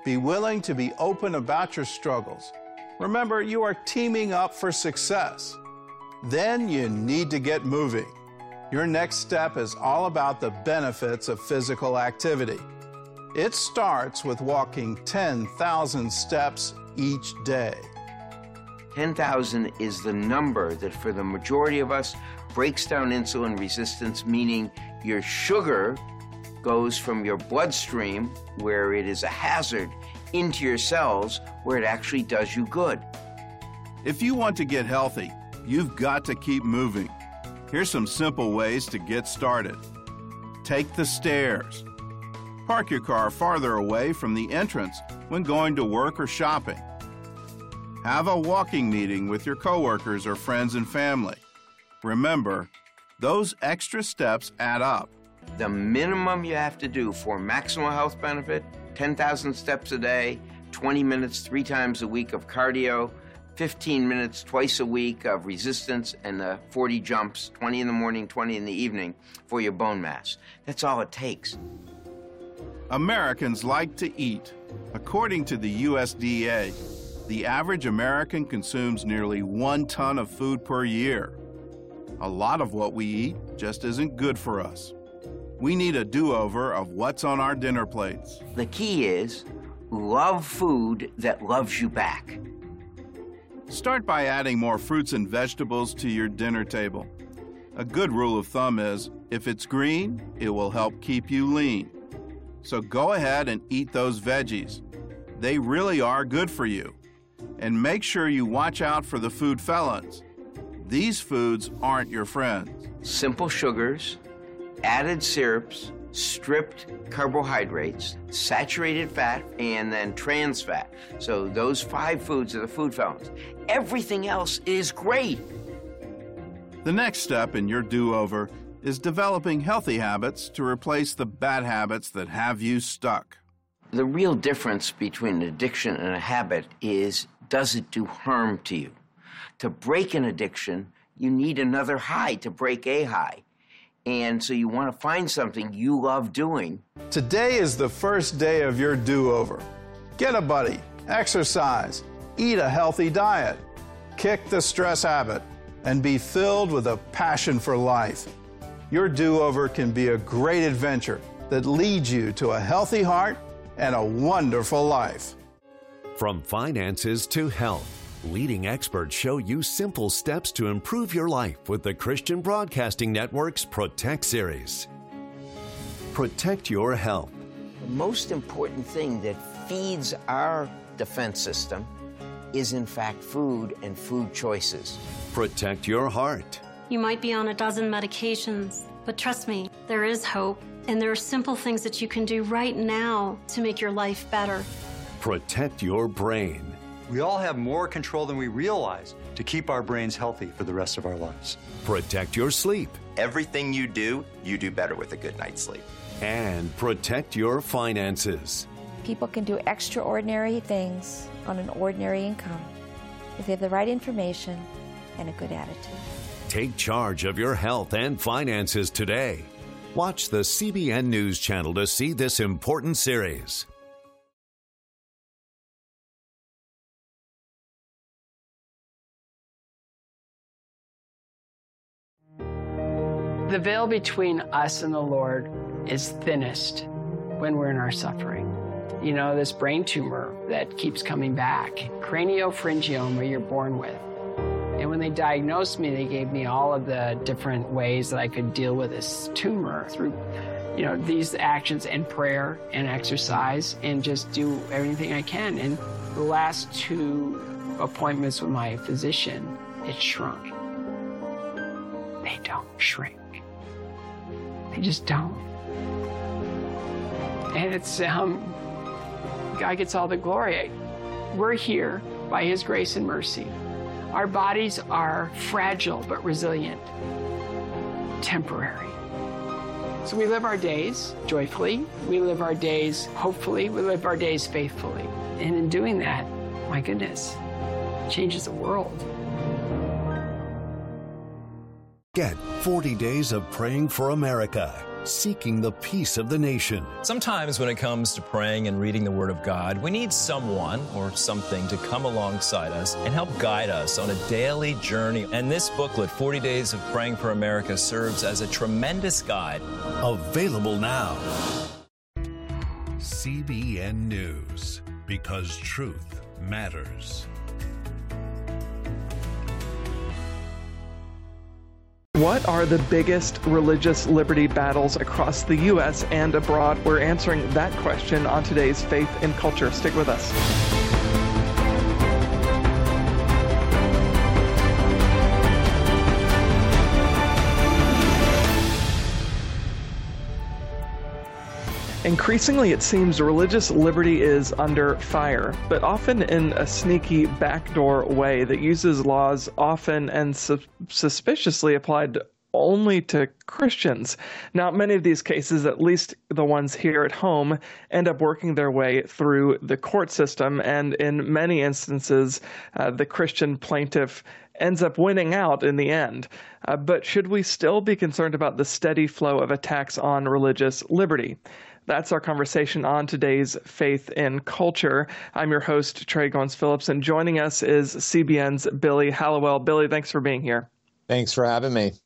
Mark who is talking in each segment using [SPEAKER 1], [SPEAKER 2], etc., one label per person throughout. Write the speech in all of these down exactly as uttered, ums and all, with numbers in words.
[SPEAKER 1] Be willing to be open about your struggles. Remember, you are teaming up for success. Then you need to get moving. Your next step is all about the benefits of physical activity. It starts with walking ten thousand steps each day.
[SPEAKER 2] ten thousand is the number that for the majority of us breaks down insulin resistance, meaning your sugar goes from your bloodstream, where it is a hazard, into your cells, where it actually does you good.
[SPEAKER 3] If you want to get healthy, you've got to keep moving. Here's some simple ways to get started. Take the stairs. Park your car farther away from the entrance when going to work or shopping. Have a walking meeting with your coworkers or friends and family. Remember, those extra steps add up.
[SPEAKER 2] The minimum you have to do for maximal health benefit, ten thousand steps a day, twenty minutes three times a week of cardio, fifteen minutes twice a week of resistance, and the forty jumps, twenty in the morning, twenty in the evening, for your bone mass. That's all it takes.
[SPEAKER 3] Americans like to eat. According to the U S D A, the average American consumes nearly one ton of food per year. A lot of what we eat just isn't good for us. We need a do-over of what's on our dinner plates.
[SPEAKER 2] The key is love food that loves you back.
[SPEAKER 3] Start by adding more fruits and vegetables to your dinner table. A good rule of thumb is, if it's green, it will help keep you lean. So go ahead and eat those veggies. They really are good for you. And make sure you watch out for the food felons. These foods aren't your friends.
[SPEAKER 2] Simple sugars, added syrups, stripped carbohydrates, saturated fat, and then trans fat. So those five foods are the food felons. Everything else is great.
[SPEAKER 3] The next step in your do-over is developing healthy habits to replace the bad habits that have you stuck.
[SPEAKER 2] The real difference between an addiction and a habit is, does it do harm to you? To break an addiction, you need another high to break a high. And so you want to find something you love doing.
[SPEAKER 1] Today is the first day of your do-over. Get a buddy, exercise, eat a healthy diet, kick the stress habit, and be filled with a passion for life. Your do-over can be a great adventure that leads you to a healthy heart and a wonderful life.
[SPEAKER 4] From finances to health, leading experts show you simple steps to improve your life with the Christian Broadcasting Network's Protect series. Protect your health.
[SPEAKER 2] The most important thing that feeds our defense system is, in fact, food and food choices.
[SPEAKER 4] Protect your heart.
[SPEAKER 5] You might be on a dozen medications, but trust me, there is hope, and there are simple things that you can do right now to make your life better.
[SPEAKER 4] Protect your brain.
[SPEAKER 6] We all have more control than we realize to keep our brains healthy for the rest of our lives.
[SPEAKER 4] Protect your sleep.
[SPEAKER 7] Everything you do, you do better with a good night's sleep.
[SPEAKER 4] And protect your finances.
[SPEAKER 8] People can do extraordinary things on an ordinary income if they have the right information and a good attitude.
[SPEAKER 4] Take charge of your health and finances today. Watch the C B N News Channel to see this important series.
[SPEAKER 9] The veil between us and the Lord is thinnest when we're in our suffering. You know, this brain tumor that keeps coming back, craniopharyngioma you're born with. And when they diagnosed me, they gave me all of the different ways that I could deal with this tumor through, you know, these actions and prayer and exercise and just do everything I can. And the last two appointments with my physician, it shrunk. They don't shrink. They just don't. And it's, um, God gets all the glory. We're here by His grace and mercy. Our bodies are fragile but resilient, temporary. So we live our days joyfully. We live our days hopefully. We live our days faithfully. And in doing that, my goodness, it changes the world.
[SPEAKER 4] Get forty days of praying for America. seeking the peace of the nation.
[SPEAKER 10] Sometimes when it comes to praying and reading the Word of God, we need someone or something to come alongside us and help guide us on a daily journey. And this booklet, forty days of Praying for America, serves as a tremendous guide.
[SPEAKER 4] Available now. C B N News, because truth matters.
[SPEAKER 11] What are the biggest religious liberty battles across the U S and abroad? We're answering that question on today's Faith and Culture. Stick with us. Increasingly, it seems religious liberty is under fire, but often in a sneaky backdoor way that uses laws often and su- suspiciously applied only to Christians. Now, many of these cases, at least the ones here at home, end up working their way through the court system, and in many instances, uh, the Christian plaintiff ends up winning out in the end. Uh, but should we still be concerned about the steady flow of attacks on religious liberty? That's our conversation on today's Faith in Culture. I'm your host, Trey Goins-Phillips, and joining us is C B N's Billy Hallowell. Billy, thanks for being here.
[SPEAKER 12] Thanks for having me.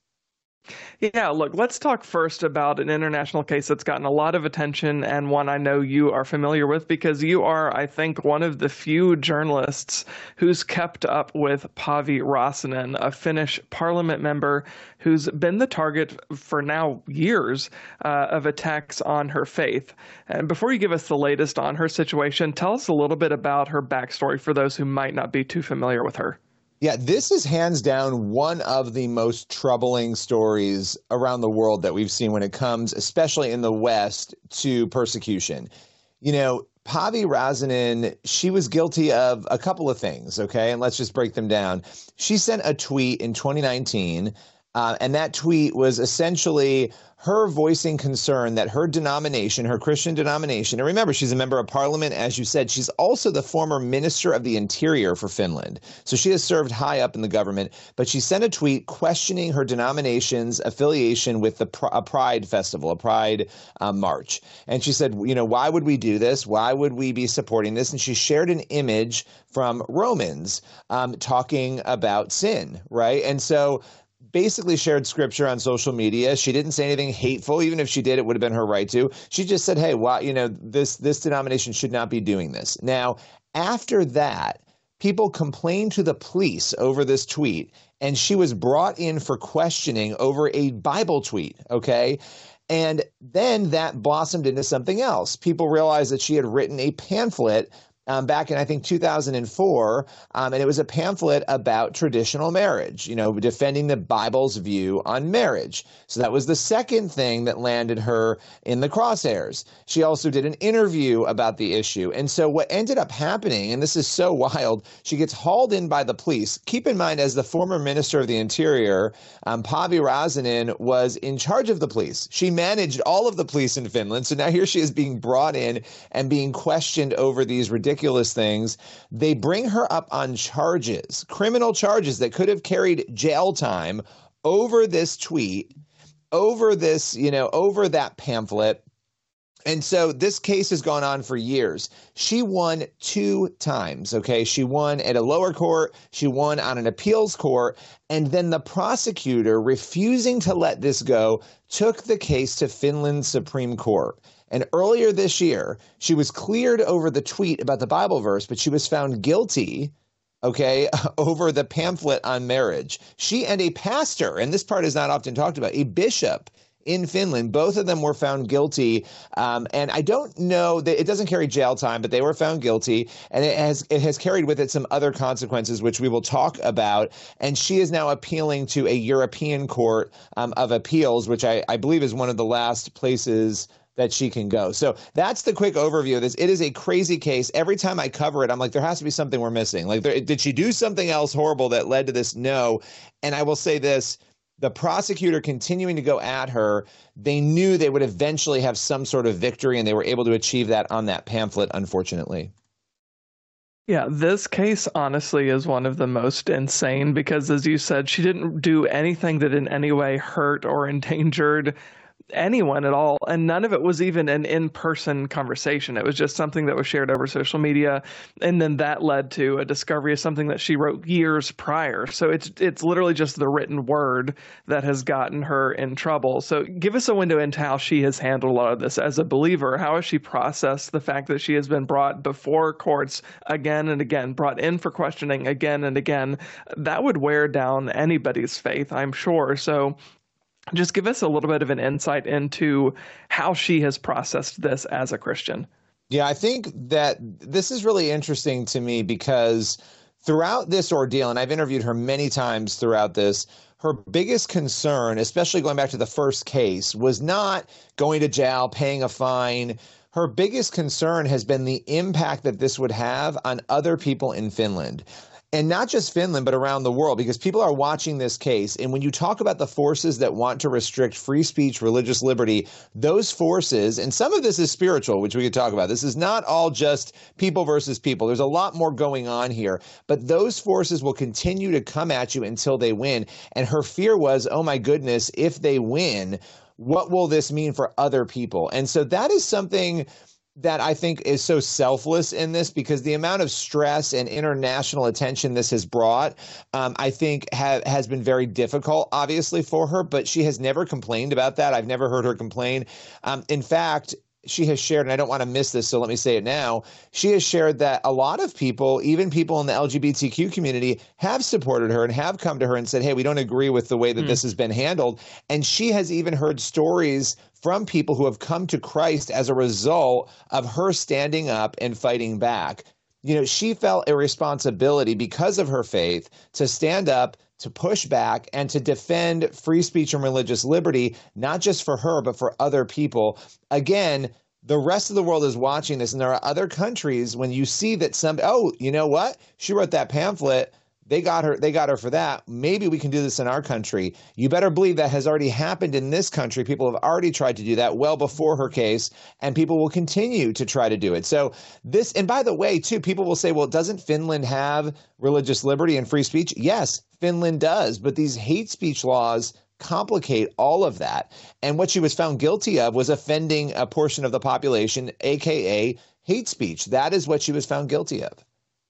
[SPEAKER 11] Yeah, look, let's talk first about an international case that's gotten a lot of attention, and one I know you are familiar with because you are, I think, one of the few journalists who's kept up with Paavi Räsänen, a Finnish parliament member who's been the target for now years uh, of attacks on her faith. And before you give us the latest on her situation, tell us a little bit about her backstory for those who might not be too familiar with her.
[SPEAKER 12] Yeah, this is hands down one of the most troubling stories around the world that we've seen when it comes, especially in the West, to persecution. You know, Paavi Räsänen, she was guilty of a couple of things, okay? And let's just break them down. She sent a tweet in twenty nineteen, uh, and that tweet was essentially her voicing concern that her denomination, her Christian denomination, and remember, she's a member of parliament, as you said, she's also the former minister of the interior for Finland. So she has served high up in the government, but she sent a tweet questioning her denomination's affiliation with the a Pride festival, a Pride um, march. And she said, you know, why would we do this? Why would we be supporting this? And she shared an image from Romans um, talking about sin, right? And so basically shared scripture on social media. She didn't say anything hateful. Even if she did, it would have been her right to. She just said, hey, why, you know, this this denomination should not be doing this. Now, after that, people complained to the police over this tweet, and she was brought in for questioning over a Bible tweet, okay? And then that blossomed into something else. People realized that she had written a pamphlet Um, back in, I think, two thousand four, um, and it was a pamphlet about traditional marriage, you know, defending the Bible's view on marriage. So that was the second thing that landed her in the crosshairs. She also did an interview about the issue. And so what ended up happening, and this is so wild, she gets hauled in by the police. Keep in mind, as the former minister of the interior, um, Paavi Räsänen was in charge of the police. She managed all of the police in Finland. So now here she is being brought in and being questioned over these ridiculous ridiculous things. They bring her up on charges, criminal charges that could have carried jail time over this tweet, over this, you know, over that pamphlet. And so this case has gone on for years. She won two times, okay? She won at a lower court. She won on an appeals court. And then the prosecutor, refusing to let this go, took the case to Finland's Supreme Court. And earlier this year, she was cleared over the tweet about the Bible verse, but she was found guilty, okay, over the pamphlet on marriage. She and a pastor, and this part is not often talked about, a bishop in Finland, both of them were found guilty. Um, and I don't know that it doesn't carry jail time, but they were found guilty. And it has it has carried with it some other consequences, which we will talk about. And she is now appealing to a European Court um, of Appeals, which I, I believe is one of the last places that she can go. So that's the quick overview of this. It is a crazy case. Every time I cover it, I'm like, there has to be something we're missing. Like, there, did she do something else horrible that led to this? No. And I will say this, the prosecutor continuing to go at her, they knew they would eventually have some sort of victory, and they were able to achieve that on that pamphlet, unfortunately.
[SPEAKER 11] Yeah, this case honestly is one of the most insane because, as you said, she didn't do anything that in any way hurt or endangered anyone at all. And none of it was even an in-person conversation. It was just something that was shared over social media. And then that led to a discovery of something that she wrote years prior. So it's it's literally just the written word that has gotten her in trouble. So give us a window into how she has handled a lot of this as a believer. How has she processed the fact that she has been brought before courts again and again, brought in for questioning again and again? That would wear down anybody's faith, I'm sure. So just give us a little bit of an insight into how she has processed this as a Christian.
[SPEAKER 12] Yeah, I think that this is really interesting to me because throughout this ordeal, and I've interviewed her many times throughout this, her biggest concern, especially going back to the first case, was not going to jail, paying a fine. Her biggest concern has been the impact that this would have on other people in Finland. And not just Finland, but around the world, because people are watching this case. And when you talk about the forces that want to restrict free speech, religious liberty, those forces, and some of this is spiritual, which we could talk about. This is not all just people versus people. There's a lot more going on here. But those forces will continue to come at you until they win. And her fear was, oh my goodness, if they win, what will this mean for other people? And so that is something that I think is so selfless in this, because the amount of stress and international attention this has brought, um, I think ha- has been very difficult, obviously, for her, but she has never complained about that. I've never heard her complain. Um, in fact, she has shared, and I don't want to miss this, so let me say it now. She has shared that a lot of people, even people in the L G B T Q community, have supported her and have come to her and said, hey, we don't agree with the way that mm. this has been handled. And she has even heard stories from people who have come to Christ as a result of her standing up and fighting back. You know, she felt a responsibility because of her faith to stand up, to push back, and to defend free speech and religious liberty, not just for her, but for other people. Again, the rest of the world is watching this, and there are other countries when you see that some, oh, you know what? She wrote that pamphlet. They got her, they got her for that. Maybe we can do this in our country. You better believe that has already happened in this country. People have already tried to do that well before her case, and people will continue to try to do it. So this, and by the way, too, people will say, well, doesn't Finland have religious liberty and free speech? Yes, Finland does. But these hate speech laws complicate all of that. And what she was found guilty of was offending a portion of the population, A K A hate speech. That is what she was found guilty of.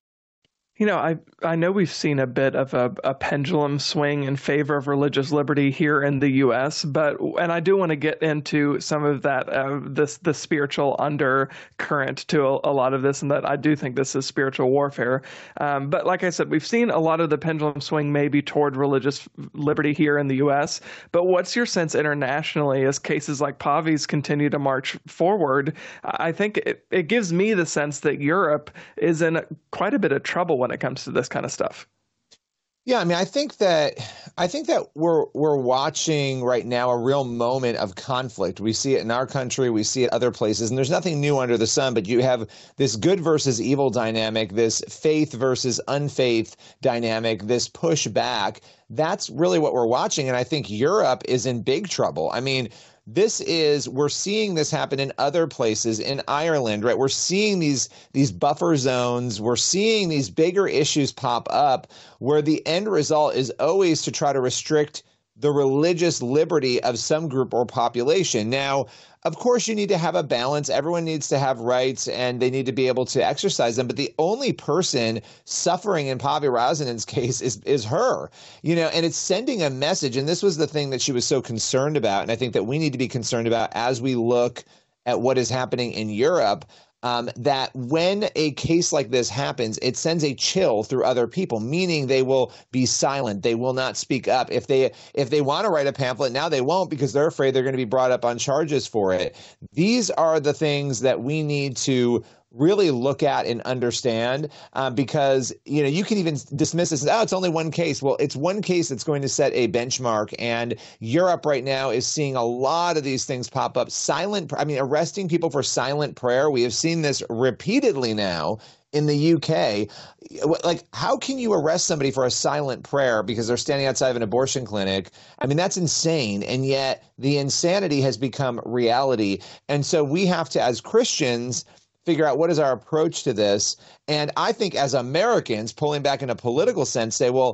[SPEAKER 11] You know, I I know we've seen a bit of a, a pendulum swing in favor of religious liberty here in the U S, but and I do want to get into some of that, uh, this the spiritual undercurrent to a, a lot of this, and that I do think this is spiritual warfare. Um, but like I said, we've seen a lot of the pendulum swing maybe toward religious liberty here in the U S. But what's your sense internationally as cases like Pavi's continue to march forward? I think it, it gives me the sense that Europe is in quite a bit of trouble when it comes to this kind of stuff.
[SPEAKER 12] Yeah, I mean, I think that I think that we're we're watching right now a real moment of conflict. We see it in our country, we see it other places, and there's nothing new under the sun, but you have this good versus evil dynamic, this faith versus unfaith dynamic, this pushback. That's really what we're watching, and I think Europe is in big trouble. I mean, This is, we're seeing this happen in other places, in Ireland, right? We're seeing these these buffer zones. We're seeing these bigger issues pop up where the end result is always to try to restrict the religious liberty of some group or population. Now, of course, you need to have a balance. Everyone needs to have rights and they need to be able to exercise them. But the only person suffering in Pavi Razinen's case is, is her, you know, and it's sending a message. And this was the thing that she was so concerned about. And I think that we need to be concerned about as we look at what is happening in Europe. Um, that when a case like this happens, it sends a chill through other people, meaning they will be silent. They will not speak up. If they if they want to write a pamphlet, now they won't because they're afraid they're going to be brought up on charges for it. These are the things that we need to really look at and understand uh, because, you know, you can even dismiss this as, oh, it's only one case. Well, it's one case that's going to set a benchmark. And Europe right now is seeing a lot of these things pop up. Silent, I mean, arresting people for silent prayer. We have seen this repeatedly now in the U K. Like, how can you arrest somebody for a silent prayer because they're standing outside of an abortion clinic? I mean, that's insane. And yet the insanity has become reality. And so we have to, as Christians, figure out what is our approach to this. And I think as Americans, pulling back in a political sense, say, well,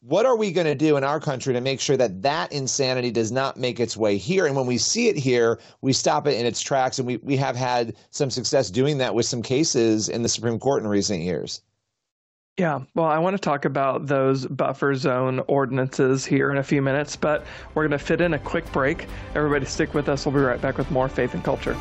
[SPEAKER 12] What are we going to do in our country to make sure that that insanity does not make its way here? And when we see it here, we stop it in its tracks. And we, we have had some success doing that with some cases in the Supreme Court in recent years.
[SPEAKER 11] Yeah, well, I want to talk about those buffer zone ordinances here in a few minutes, but we're going to fit in a quick break. Everybody stick with us. We'll be right back with more Faith and Culture.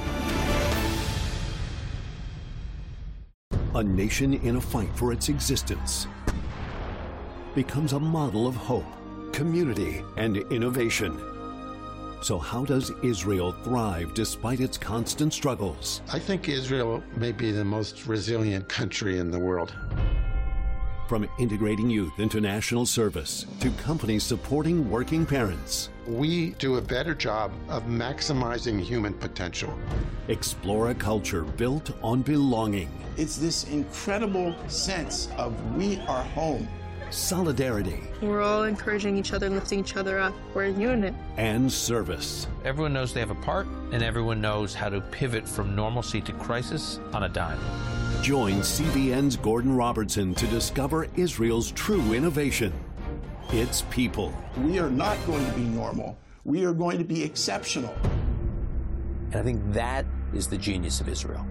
[SPEAKER 4] A nation in a fight for its existence becomes a model of hope, community, and innovation. So how does Israel thrive despite its constant struggles?
[SPEAKER 13] I think Israel may be the most resilient country in the world.
[SPEAKER 4] From integrating youth into national service to companies supporting working parents.
[SPEAKER 13] We do a better job of maximizing human potential.
[SPEAKER 4] Explore a culture built on belonging.
[SPEAKER 14] It's this incredible sense of we are home.
[SPEAKER 4] Solidarity.
[SPEAKER 15] We're all encouraging each other, lifting each other up. We're a unit.
[SPEAKER 4] And service.
[SPEAKER 16] Everyone knows they have a part, and everyone knows how to pivot from normalcy to crisis on a dime.
[SPEAKER 4] Join C B N's Gordon Robertson to discover Israel's true innovation. Its people.
[SPEAKER 14] We are not going to be normal. We are going to be exceptional.
[SPEAKER 17] And I think that is the genius of Israel.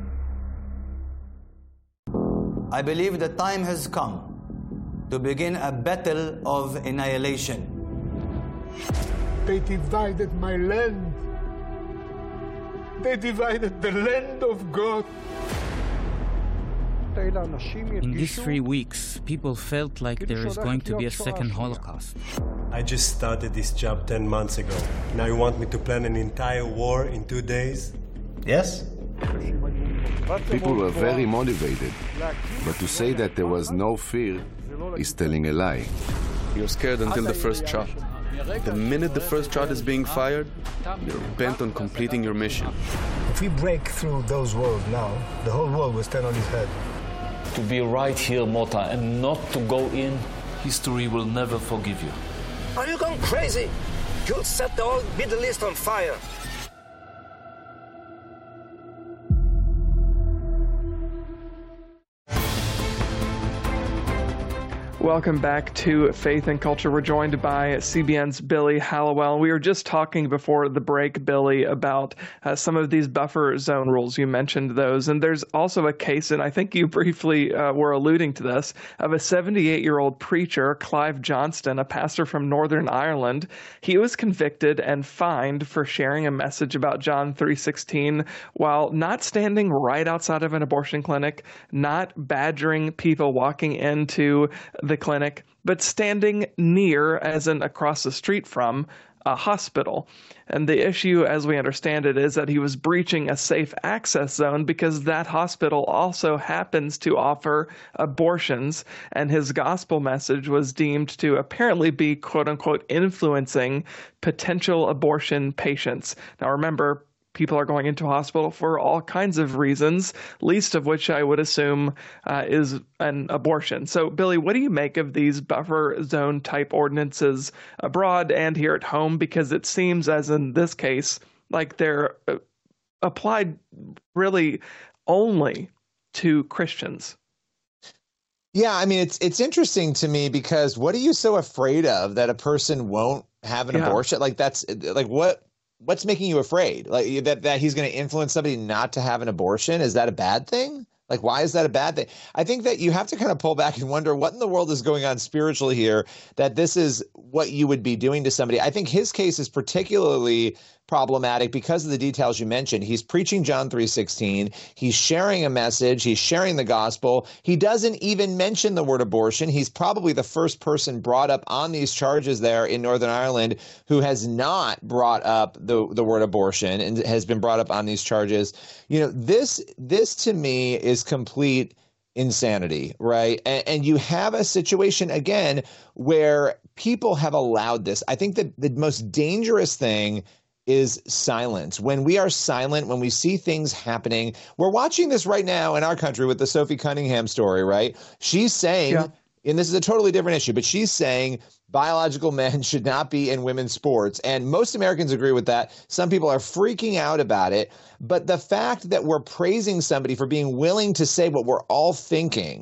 [SPEAKER 18] I believe the time has come to begin a battle of annihilation.
[SPEAKER 19] They divided my land. They divided the land of God.
[SPEAKER 20] In these three weeks, people felt like there is going to be a second Holocaust.
[SPEAKER 21] I just started this job ten months ago. Now you want me to plan an entire war in two days?
[SPEAKER 22] Yes. People were very motivated, but to say that there was no fear is telling a lie.
[SPEAKER 23] You're scared until the first shot. The minute the first shot is being fired, you're bent on completing your mission.
[SPEAKER 19] If we break through those walls now, the whole world will stand on its head.
[SPEAKER 24] To be right here, Mota, and not to go in, history will never forgive you.
[SPEAKER 25] Are you going crazy? You'll set the whole Middle East on fire.
[SPEAKER 11] Welcome back to Faith and Culture. We're joined by C B N's Billy Hallowell. We were just talking before the break, Billy, about uh, some of these buffer zone rules. You mentioned those. And there's also a case, and I think you briefly uh, were alluding to this, of a seventy-eight-year-old preacher, Clive Johnston, a pastor from Northern Ireland. He was convicted and fined for sharing a message about John three sixteen while not standing right outside of an abortion clinic, not badgering people walking into the clinic, but standing near, as in across the street from, a hospital. And the issue, as we understand it, is that he was breaching a safe access zone because that hospital also happens to offer abortions, and his gospel message was deemed to apparently be, quote-unquote, influencing potential abortion patients. Now remember, people are going into hospital for all kinds of reasons, least of which I would assume uh, is an abortion. So, Billy, what do you make of these buffer zone type ordinances abroad and here at home? Because it seems, as in this case, like they're uh, applied really only to Christians.
[SPEAKER 12] Yeah, I mean, it's it's interesting to me because what are you so afraid of that a person won't have an yeah. abortion? Like that's like what? What's making you afraid? Like that, that he's going to influence somebody not to have an abortion? Is that a bad thing? Like, why is that a bad thing? I think that you have to kind of pull back and wonder what in the world is going on spiritually here, that this is what you would be doing to somebody. I think his case is particularly problematic because of the details you mentioned. He's preaching John three sixteen. He's sharing a message. He's sharing the gospel. He doesn't even mention the word abortion. He's probably the first person brought up on these charges there in Northern Ireland who has not brought up the, the word abortion and has been brought up on these charges. You know, this, this to me is complete insanity, right? And, and you have a situation, again, where people have allowed this. I think that the most dangerous thing is silence. When we are silent, when we see things happening, we're watching this right now in our country with the Sophie Cunningham story, right? She's saying, yeah. and this is a totally different issue, but she's saying biological men should not be in women's sports. And most Americans agree with that. Some people are freaking out about it. But the fact that we're praising somebody for being willing to say what we're all thinking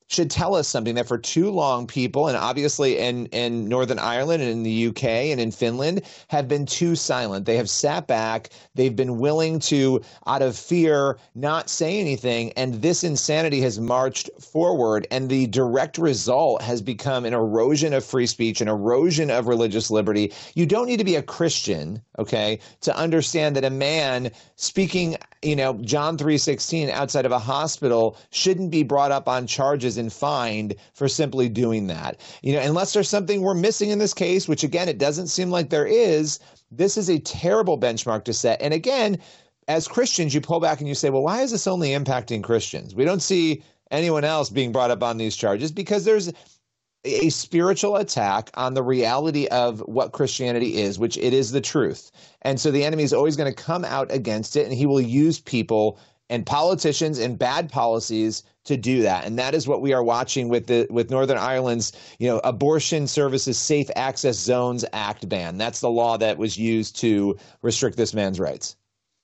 [SPEAKER 12] should tell us something, that for too long people, and obviously in, in Northern Ireland and in the U K and in Finland, have been too silent. They have sat back. They've been willing to, out of fear, not say anything. And this insanity has marched forward. And the direct result has become an erosion of free speech, an erosion of religious liberty. You don't need to be a Christian, okay, to understand that a man speaking, you know, John three sixteen outside of a hospital shouldn't be brought up on charges and fined for simply doing that. You know, unless there's something we're missing in this case, which again, it doesn't seem like there is, this is a terrible benchmark to set. And again, as Christians, you pull back and you say, well, why is this only impacting Christians? We don't see anyone else being brought up on these charges, because there's a spiritual attack on the reality of what Christianity is, which it is the truth. And so the enemy is always going to come out against it, and he will use people and politicians and bad policies to do that. And that is what we are watching with the with Northern Ireland's, you know, Abortion Services Safe Access Zones Act ban. That's the law that was used to restrict this man's rights.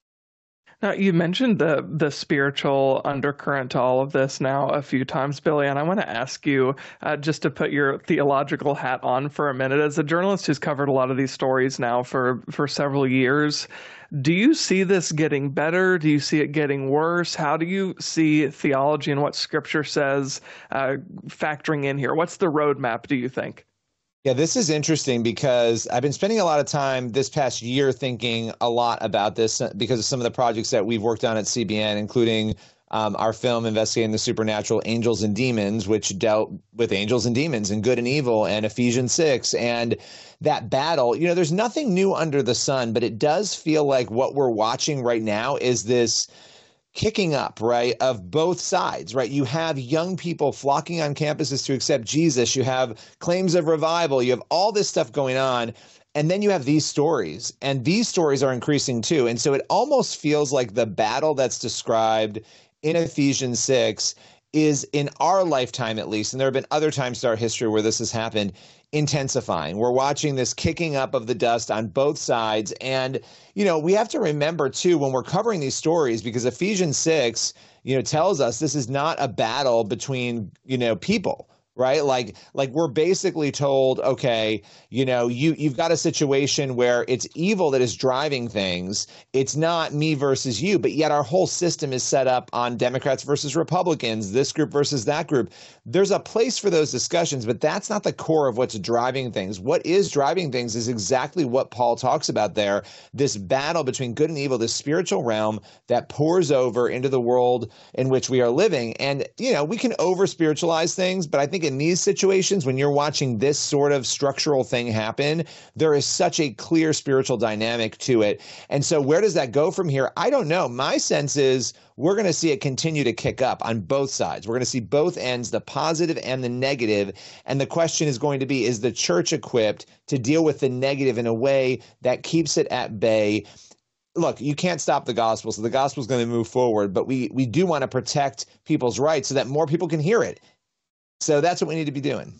[SPEAKER 11] Now, you mentioned the the spiritual undercurrent to all of this now a few times, Billy, and I want to ask you uh, just to put your theological hat on for a minute. As a journalist who's covered a lot of these stories now for, for several years, do you see this getting better? Do you see it getting worse? How do you see theology and what Scripture says uh, factoring in here? What's the roadmap, do you think?
[SPEAKER 12] Yeah, this is interesting because I've been spending a lot of time this past year thinking a lot about this because of some of the projects that we've worked on at C B N, including um, our film investigating the supernatural, Angels and Demons, which dealt with angels and demons and good and evil, and Ephesians six. And that battle, you know, there's nothing new under the sun, but it does feel like what we're watching right now is this kicking up, right, of both sides, right? You have young people flocking on campuses to accept Jesus. You have claims of revival. You have all this stuff going on. And then you have these stories, and these stories are increasing too. And so it almost feels like the battle that's described in Ephesians six is, in our lifetime at least, and there have been other times in our history where this has happened, intensifying. We're watching this kicking up of the dust on both sides. And, you know, we have to remember too, when we're covering these stories, because Ephesians six, you know, tells us this is not a battle between, you know, people. Right? Like, like we're basically told, okay, you know, you, you've got a situation where it's evil that is driving things. It's not me versus you, but yet our whole system is set up on Democrats versus Republicans, this group versus that group. There's a place for those discussions, but that's not the core of what's driving things. What is driving things is exactly what Paul talks about there, this battle between good and evil, this spiritual realm that pours over into the world in which we are living. And, you know, we can over spiritualize things, but I think in these situations, when you're watching this sort of structural thing happen, there is such a clear spiritual dynamic to it. And so where does that go from here? I don't know. My sense is we're going to see it continue to kick up on both sides. We're going to see both ends, the positive and the negative. And the question is going to be, is the church equipped to deal with the negative in a way that keeps it at bay? Look, you can't stop the gospel, so the gospel is going to move forward, but we, we do want to protect people's rights so that more people can hear it. So that's what we need to be doing.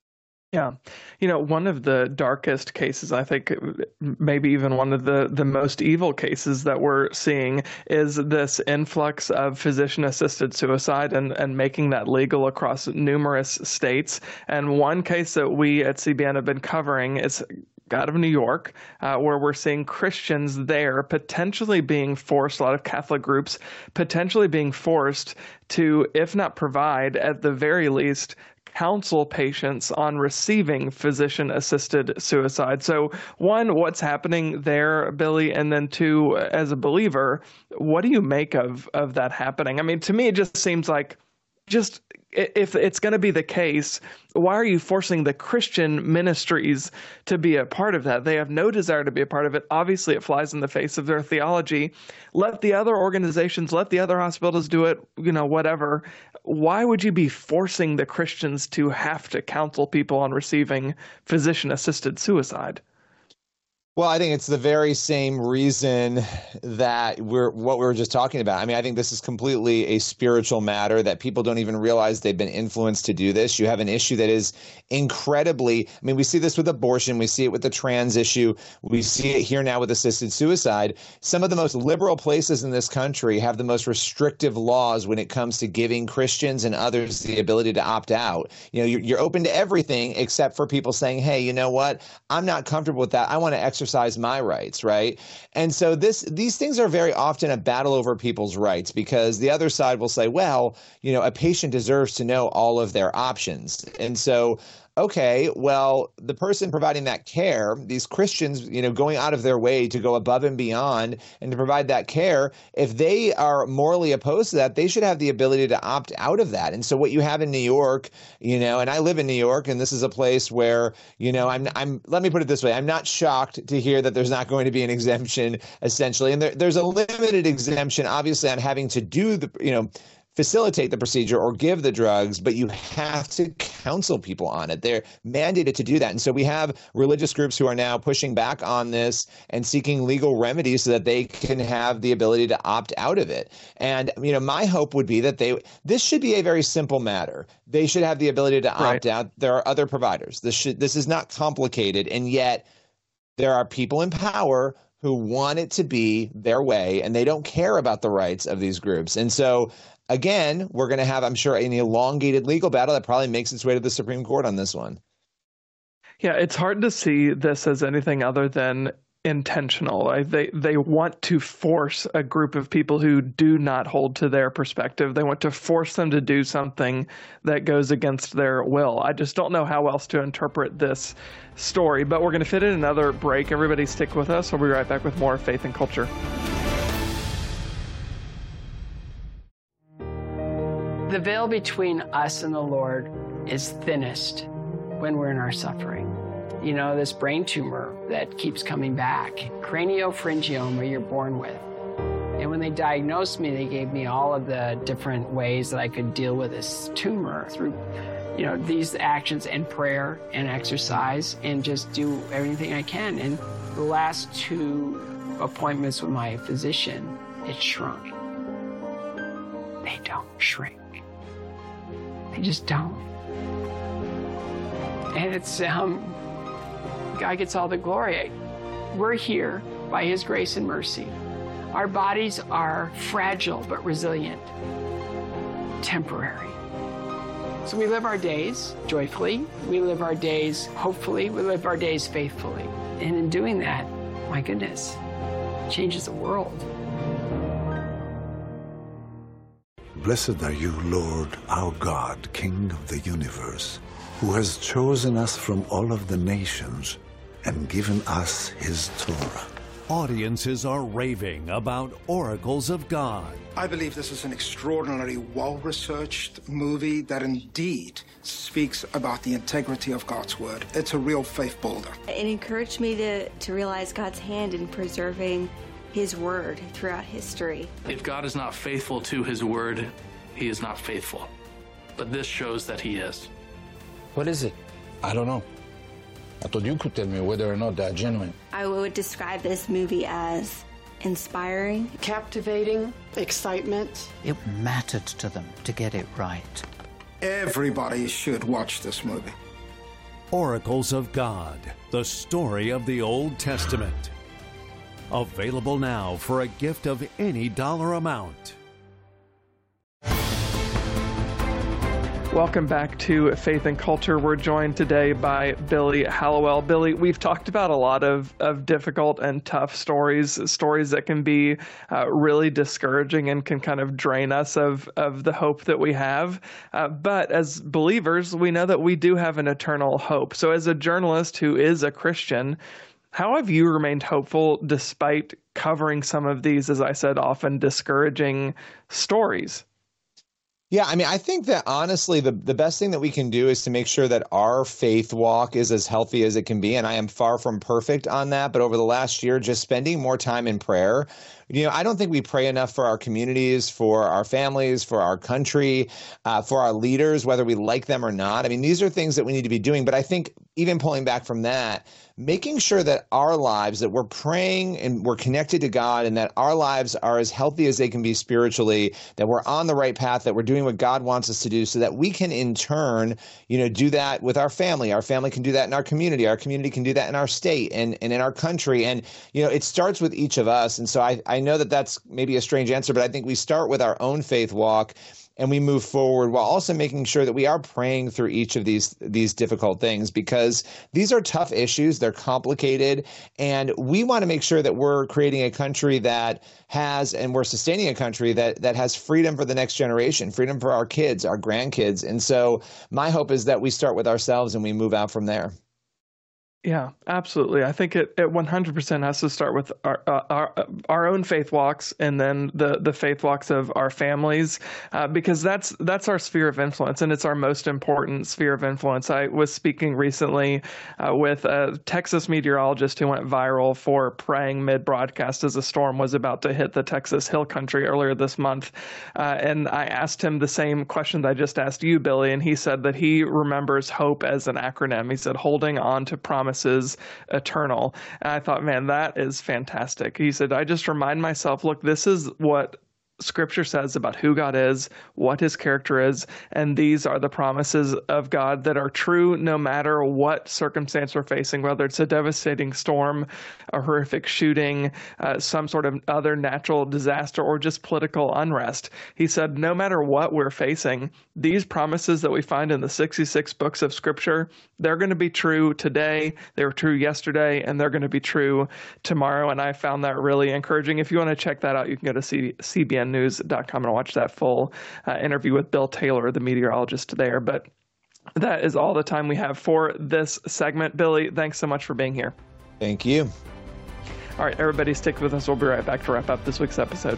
[SPEAKER 11] Yeah. You know, one of the darkest cases, I think maybe even one of the, the most evil cases that we're seeing is this influx of physician-assisted suicide and, and making that legal across numerous states. And one case that we at C B N have been covering is out of New York, uh, where we're seeing Christians there potentially being forced, a lot of Catholic groups potentially being forced to, if not provide, at the very least, counsel patients on receiving physician-assisted suicide. So one, what's happening there, Billy? And then two, as a believer, what do you make of, of that happening? I mean, to me, it just seems like just if it's going to be the case, why are you forcing the Christian ministries to be a part of that? They have no desire to be a part of it. Obviously, it flies in the face of their theology. Let the other organizations, let the other hospitals do it, you know, whatever. Why would you be forcing the Christians to have to counsel people on receiving physician-assisted suicide?
[SPEAKER 12] Well, I think it's the very same reason that we're what we were just talking about. I mean, I think this is completely a spiritual matter that people don't even realize they've been influenced to do this. You have an issue that is incredibly, I mean, we see this with abortion. We see it with the trans issue. We see it here now with assisted suicide. Some of the most liberal places in this country have the most restrictive laws when it comes to giving Christians and others the ability to opt out. You know, you're, you're open to everything except for people saying, hey, you know what? I'm not comfortable with that. I want to exercise my rights, right? And so this these things are very often a battle over people's rights because the other side will say, well, you know, a patient deserves to know all of their options. And so, okay, well, the person providing that care, these Christians, you know, going out of their way to go above and beyond and to provide that care, if they are morally opposed to that, they should have the ability to opt out of that. And so what you have in New York, you know, and I live in New York, and this is a place where, you know, I'm, I'm, let me put it this way, I'm not shocked to hear that there's not going to be an exemption, essentially. And there, there's a limited exemption, obviously, on having to do the, you know, facilitate the procedure or give the drugs, but you have to counsel people on it. They're mandated to do that. And so we have religious groups who are now pushing back on this and seeking legal remedies so that they can have the ability to opt out of it. And, you know, my hope would be that they, this should be a very simple matter. They should have the ability to opt right. out. There are other providers. This should, this is not complicated. And yet there are people in power who want it to be their way, and they don't care about the rights of these groups. And so, again, we're going to have, I'm sure, an elongated legal battle that probably makes its way to the Supreme Court on this one.
[SPEAKER 11] Yeah, it's hard to see this as anything other than intentional. Right? They they want to force a group of people who do not hold to their perspective. They want to force them to do something that goes against their will. I just don't know how else to interpret this story, but we're going to fit in another break. Everybody stick with us. We'll be right back with more Faith and Culture.
[SPEAKER 9] The veil between us and the Lord is thinnest when we're in our suffering. You know, this brain tumor that keeps coming back, craniopharyngioma you're born with. And when they diagnosed me, they gave me all of the different ways that I could deal with this tumor through, you know, these actions and prayer and exercise and just do everything I can. And the last two appointments with my physician, it shrunk. They don't shrink. They just don't. And it's, um, God gets all the glory. We're here by His grace and mercy. Our bodies are fragile but resilient, temporary. So we live our days joyfully. We live our days hopefully. We live our days faithfully. And in doing that, my goodness, it changes the world.
[SPEAKER 1] Blessed are you, Lord, our God, King of the universe, who has chosen us from all of the nations and given us His Torah.
[SPEAKER 2] Audiences are raving about Oracles of God.
[SPEAKER 3] I believe this is an extraordinarily well-researched movie that indeed speaks about the integrity of God's Word. It's a real faith builder.
[SPEAKER 5] It encouraged me to, to realize God's hand in preserving His Word throughout history.
[SPEAKER 6] If God is not faithful to His Word, He is not faithful. But this shows that He is.
[SPEAKER 17] What is it?
[SPEAKER 26] I don't know. I thought you could tell me whether or not they're genuine.
[SPEAKER 5] I would describe this movie as inspiring,
[SPEAKER 27] captivating, excitement.
[SPEAKER 28] It mattered to them to get it right.
[SPEAKER 3] Everybody should watch this movie.
[SPEAKER 2] Oracles of God, the story of the Old Testament. Available now for a gift of any dollar amount.
[SPEAKER 11] Welcome back to Faith and Culture. We're joined today by Billy Hallowell. Billy, we've talked about a lot of, of difficult and tough stories, stories that can be uh, really discouraging and can kind of drain us of, of the hope that we have. Uh, but as believers, we know that we do have an eternal hope. So as a journalist who is a Christian, how have you remained hopeful despite covering some of these, as I said, often discouraging stories?
[SPEAKER 12] Yeah, I mean, I think that honestly, the, the best thing that we can do is to make sure that our faith walk is as healthy as it can be. And I am far from perfect on that. But over the last year, just spending more time in prayer, you know, I don't think we pray enough for our communities, for our families, for our country, uh, for our leaders, whether we like them or not. I mean, these are things that we need to be doing. But I think even pulling back from that, making sure that our lives, that we're praying and we're connected to God, and that our lives are as healthy as they can be spiritually, that we're on the right path, that we're doing what God wants us to do, so that we can in turn, you know, do that with our family. Our family can do that in our community. Our community can do that in our state and, and in our country. And, you know, it starts with each of us. And so I, I know that that's maybe a strange answer, but I think we start with our own faith walk and we move forward while also making sure that we are praying through each of these these difficult things, because these are tough issues. They're complicated. And we want to make sure that we're creating a country that has, and we're sustaining a country that that has freedom for the next generation, freedom for our kids, our grandkids. And so my hope is that we start with ourselves and we move out from there.
[SPEAKER 11] Yeah, absolutely. I think it, it one hundred percent has to start with our, uh, our our own faith walks, and then the, the faith walks of our families, uh, because that's that's our sphere of influence, and it's our most important sphere of influence. I was speaking recently uh, with a Texas meteorologist who went viral for praying mid-broadcast as a storm was about to hit the Texas Hill Country earlier this month, uh, and I asked him the same question that I just asked you, Billy, and he said that he remembers HOPE as an acronym. He said, holding on to promise is eternal. And I thought, man, that is fantastic. He said, I just remind myself, look, this is what Scripture says about who God is, what his character is, and these are the promises of God that are true no matter what circumstance we're facing, whether it's a devastating storm, a horrific shooting, uh, some sort of other natural disaster, or just political unrest. He said, no matter what we're facing, these promises that we find in the sixty-six books of Scripture, they're going to be true today, they were true yesterday, and they're going to be true tomorrow. And I found that really encouraging. If you want to check that out, you can go to C B N news dot com and watch that full uh, interview with Bill Taylor, the meteorologist there. But that is all the time we have for this segment. Billy, thanks so much for being here.
[SPEAKER 12] Thank you.
[SPEAKER 11] All right, everybody stick with us. We'll be right back to wrap up this week's episode.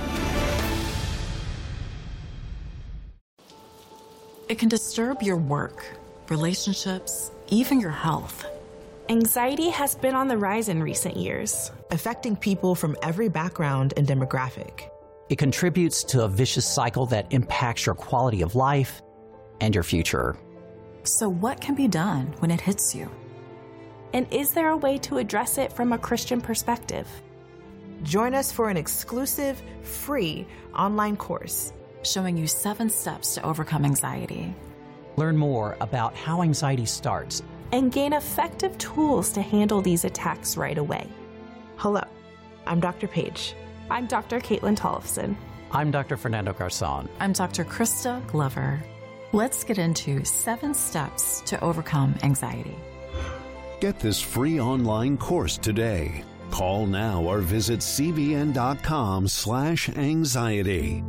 [SPEAKER 4] It can disturb your work, relationships, even your health.
[SPEAKER 7] Anxiety has been on the rise in recent years,
[SPEAKER 8] affecting people from every background and demographic.
[SPEAKER 28] It contributes to a vicious cycle that impacts your quality of life and your future.
[SPEAKER 4] So what can be done when it hits you?
[SPEAKER 7] And is there a way to address it from a Christian perspective?
[SPEAKER 8] Join us for an exclusive, free online course
[SPEAKER 4] showing you seven steps to overcome anxiety.
[SPEAKER 28] Learn more about how anxiety starts
[SPEAKER 7] and gain effective tools to handle these attacks right away.
[SPEAKER 8] Hello, I'm Doctor Paige.
[SPEAKER 7] I'm Doctor Caitlin Tollefson.
[SPEAKER 28] I'm Doctor Fernando Garzon.
[SPEAKER 4] I'm Doctor Krista Glover. Let's get into seven steps to overcome anxiety.
[SPEAKER 2] Get this free online course today. Call now or visit cbn.com slash anxiety.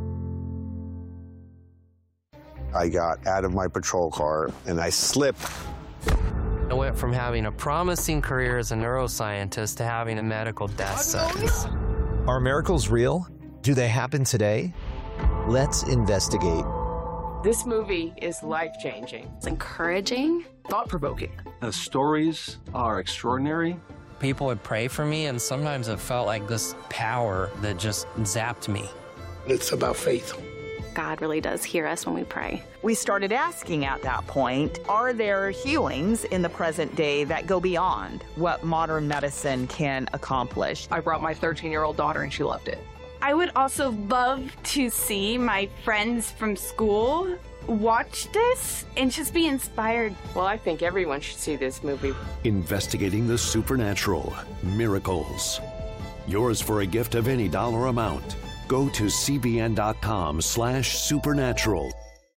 [SPEAKER 10] I got out of my patrol car and I slipped.
[SPEAKER 13] I went from having a promising career as a neuroscientist to having a medical death sentence.
[SPEAKER 14] Are miracles real? Do they happen today? Let's investigate.
[SPEAKER 9] This movie is life-changing.
[SPEAKER 5] It's encouraging.
[SPEAKER 9] Thought-provoking.
[SPEAKER 15] The stories are extraordinary.
[SPEAKER 13] People would pray for me, and sometimes it felt like this power that just zapped me.
[SPEAKER 25] It's about faith.
[SPEAKER 5] God really does hear us when we pray.
[SPEAKER 16] We started asking at that point, are there healings in the present day that go beyond what modern medicine can accomplish?
[SPEAKER 9] I brought my thirteen-year-old daughter, and she loved it.
[SPEAKER 29] I would also love to see my friends from school watch this and just be inspired.
[SPEAKER 9] Well, I think everyone should see this movie.
[SPEAKER 2] Investigating the supernatural, miracles. Yours for a gift of any dollar amount. Go to cbn.com slash supernatural.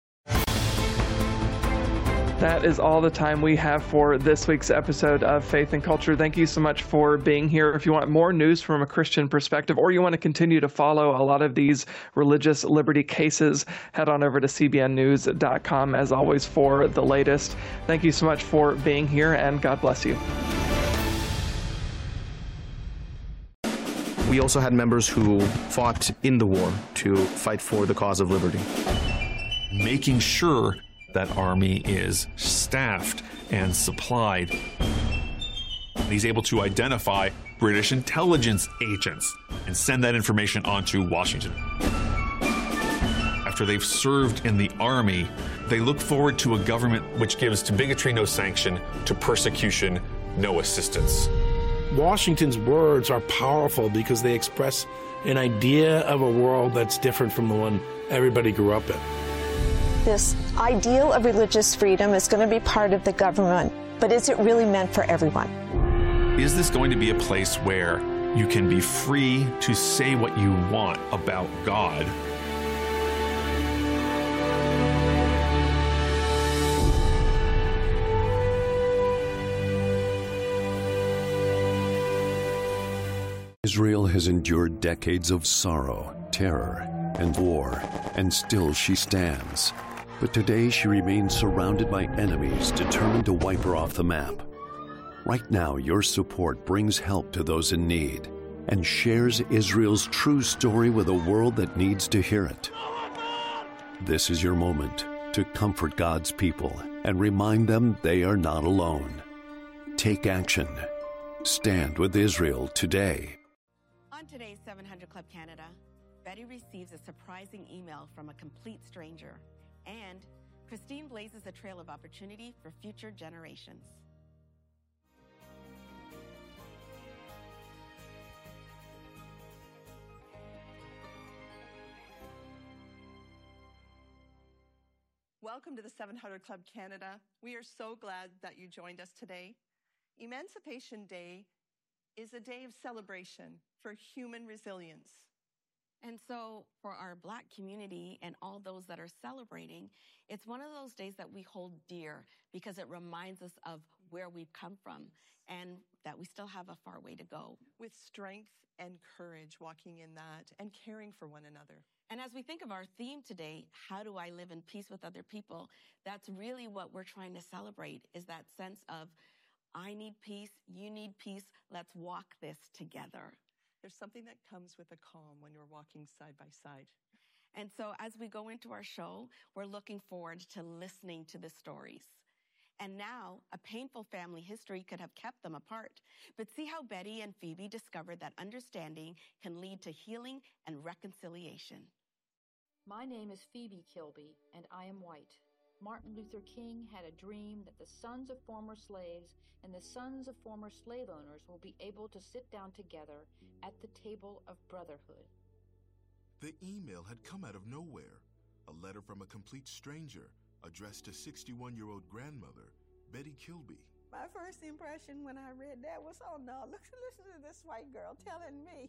[SPEAKER 11] That is all the time we have for this week's episode of Faith and Culture. Thank you so much for being here. If you want more news from a Christian perspective, or you want to continue to follow a lot of these religious liberty cases, head on over to c b n news dot com, as always, for the latest. Thank you so much for being here, and God bless you.
[SPEAKER 23] We also had members who fought in the war to fight for the cause of liberty.
[SPEAKER 30] Making sure that army is staffed and supplied. He's able to identify British intelligence agents and send that information on to Washington. I after they've served in the army, they look forward to a government which gives to bigotry no sanction, to persecution no assistance.
[SPEAKER 1] Washington's words are powerful because they express an idea of a world that's different from the one everybody grew up in.
[SPEAKER 6] This ideal of religious freedom is going to be part of the government, but is it really meant for everyone?
[SPEAKER 30] Is this going to be a place where you can be free to say what you want about God?
[SPEAKER 2] Israel has endured decades of sorrow, terror, and war, and still she stands. But today she remains surrounded by enemies determined to wipe her off the map. Right now, your support brings help to those in need and shares Israel's true story with a world that needs to hear it. This is your moment to comfort God's people and remind them they are not alone. Take action. Stand with Israel today.
[SPEAKER 17] On today's seven hundred Club Canada, Betty receives a surprising email from a complete stranger, and Christine blazes a trail of opportunity for future generations.
[SPEAKER 18] Welcome to the seven hundred Club Canada. We are so glad that you joined us today. Emancipation Day is a day of celebration for human resilience.
[SPEAKER 17] And so for our Black community and all those that are celebrating, it's one of those days that we hold dear because it reminds us of where we've come from and that we still have a far way to go.
[SPEAKER 18] With strength and courage walking in that and caring for one another.
[SPEAKER 17] And as we think of our theme today, how do I live in peace with other people? That's really what we're trying to celebrate, is that sense of I need peace, you need peace, let's walk this together.
[SPEAKER 18] There's something that comes with a calm when you're walking side by side.
[SPEAKER 17] And so as we go into our show, we're looking forward to listening to the stories. And now, a painful family history could have kept them apart. But see how Betty and Phoebe discovered that understanding can lead to healing and reconciliation.
[SPEAKER 19] My name is Phoebe Kilby, and I am white. Martin Luther King had a dream that the sons of former slaves and the sons of former slave owners will be able to sit down together at the table of brotherhood.
[SPEAKER 20] The email had come out of nowhere, a letter from a complete stranger addressed to sixty-one-year-old grandmother, Betty Kilby.
[SPEAKER 21] My first impression when I read that was, oh no, look, listen to this white girl telling me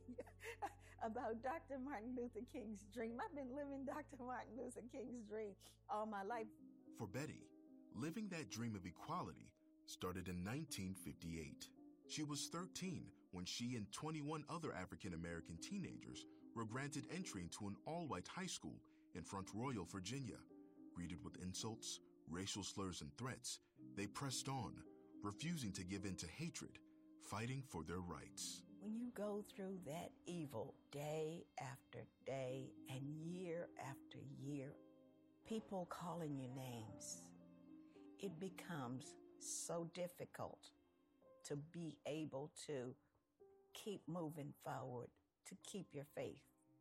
[SPEAKER 21] about Doctor Martin Luther King's dream. I've been living Doctor Martin Luther King's dream all my life.
[SPEAKER 20] For Betty, living that dream of equality started in nineteen fifty-eight. She was thirteen when she and twenty-one other African-American teenagers were granted entry into an all-white high school in Front Royal, Virginia. Greeted with insults, racial slurs, and threats, they pressed on, refusing to give in to hatred, fighting for their rights.
[SPEAKER 21] When you go through that evil day after day and year after year, people calling you names, it becomes so difficult to be able to keep moving forward, to keep your faith.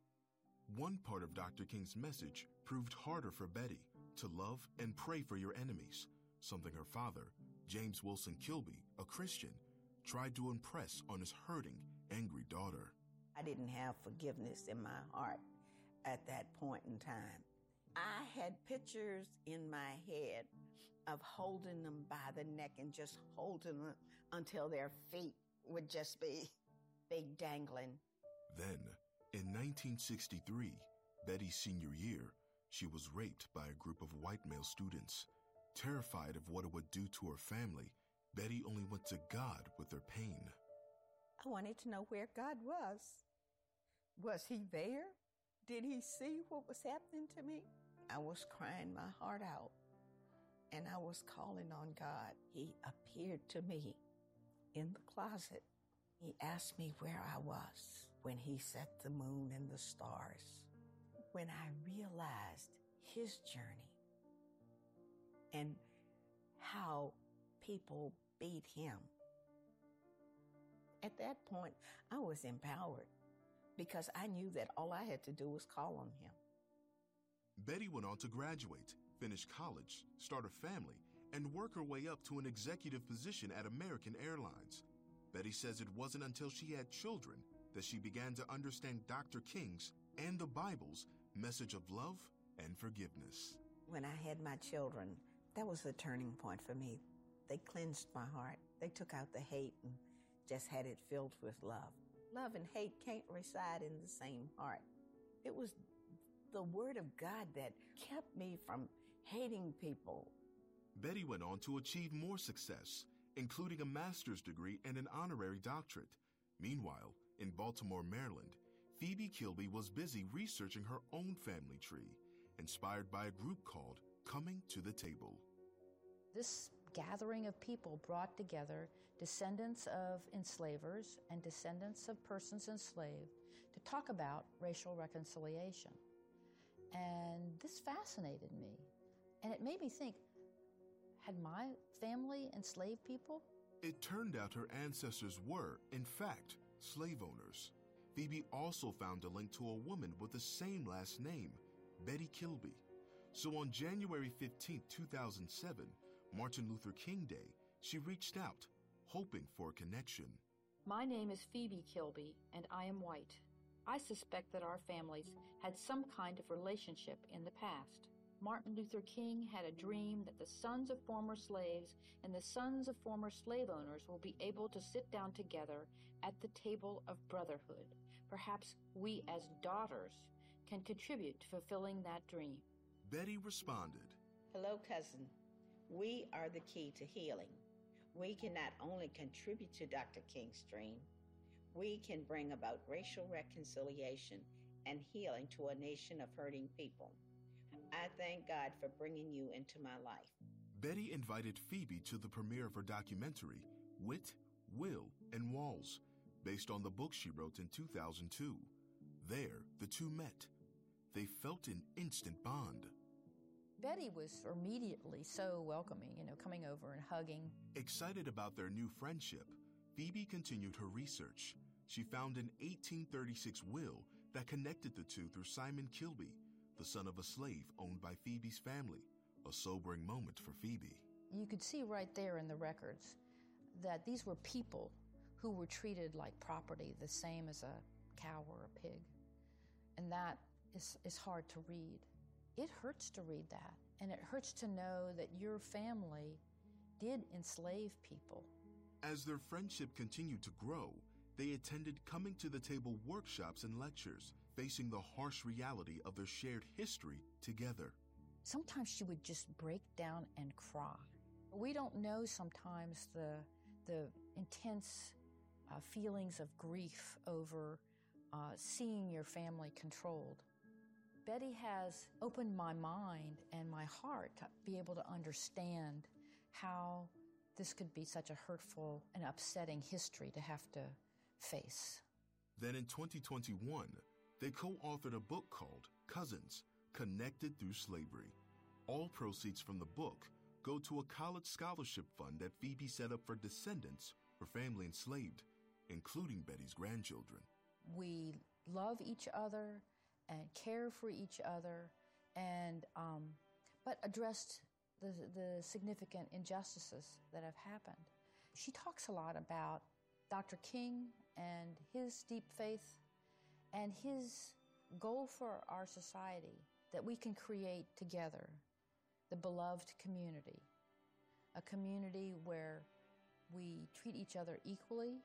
[SPEAKER 20] One part of Doctor King's message proved harder for Betty: to love and pray for your enemies, something her father, James Wilson Kilby, a Christian, tried to impress on his hurting, angry daughter.
[SPEAKER 21] I didn't have forgiveness in my heart at that point in time. I had pictures in my head of holding them by the neck and just holding them until their feet would just be big dangling.
[SPEAKER 20] Then, in nineteen sixty-three, Betty's senior year, she was raped by a group of white male students. Terrified of what it would do to her family, Betty only went to God with her pain.
[SPEAKER 21] I wanted to know where God was. Was he there? Did he see what was happening to me? I was crying my heart out, and I was calling on God. He appeared to me in the closet. He asked me where I was when he set the moon and the stars. When I realized his journey and how people beat him. At that point, I was empowered because I knew that all I had to do was call on him.
[SPEAKER 20] Betty went on to graduate, finish college, start a family, and work her way up to an executive position at American Airlines. Betty says it wasn't until she had children that she began to understand Doctor King's and the Bible's message of love and forgiveness.
[SPEAKER 21] When I had my children, that was the turning point for me. They cleansed my heart. They took out the hate and just had it filled with love. Love and hate can't reside in the same heart. It was the Word of God that kept me from hating people.
[SPEAKER 20] Betty went on to achieve more success, including a master's degree and an honorary doctorate. Meanwhile, in Baltimore, Maryland, Phoebe Kilby was busy researching her own family tree, inspired by a group called Coming to the Table.
[SPEAKER 19] This gathering of people brought together descendants of enslavers and descendants of persons enslaved to talk about racial reconciliation. And this fascinated me. And it made me think, had my family enslaved people?
[SPEAKER 20] It turned out her ancestors were, in fact, slave owners. Phoebe also found a link to a woman with the same last name, Betty Kilby. So on January fifteenth, two thousand seven, Martin Luther King Day, she reached out, hoping for a connection.
[SPEAKER 19] My name is Phoebe Kilby, and I am white. I suspect that our families had some kind of relationship in the past. Martin Luther King had a dream that the sons of former slaves and the sons of former slave owners will be able to sit down together at the table of brotherhood. Perhaps we as daughters can contribute to fulfilling that dream.
[SPEAKER 20] Betty responded,
[SPEAKER 21] Hello, cousin. We are the key to healing. We can not only contribute to Doctor King's dream, we can bring about racial reconciliation and healing to a nation of hurting people. I thank God for bringing you into my life.
[SPEAKER 20] Betty invited Phoebe to the premiere of her documentary, Wit, Will, and Walls, based on the book she wrote in two thousand two. There, the two met. They felt an instant bond.
[SPEAKER 19] Betty was immediately so welcoming, you know, coming over and hugging.
[SPEAKER 20] Excited about their new friendship, Phoebe continued her research. She found an eighteen thirty-six will that connected the two through Simon Kilby, the son of a slave owned by Phoebe's family, a sobering moment for Phoebe.
[SPEAKER 19] You could see right there in the records that these were people who were treated like property, the same as a cow or a pig. And that is, is hard to read. It hurts to read that, and it hurts to know that your family did enslave people.
[SPEAKER 20] As their friendship continued to grow, they attended Coming to the Table workshops and lectures, facing the harsh reality of their shared history together.
[SPEAKER 19] Sometimes she would just break down and cry. We don't know sometimes the, the intense uh, feelings of grief over uh, seeing your family controlled. Betty has opened my mind and my heart to be able to understand how this could be such a hurtful and upsetting history to have to face.
[SPEAKER 20] Then in twenty twenty-one, they co-authored a book called Cousins, Connected Through Slavery. All proceeds from the book go to a college scholarship fund that Phoebe set up for descendants for family enslaved, including Betty's grandchildren.
[SPEAKER 19] We love each other and care for each other, and um, but addressed the, the significant injustices that have happened. She talks a lot about Doctor King and his deep faith and his goal for our society, that we can create together the beloved community, a community where we treat each other equally.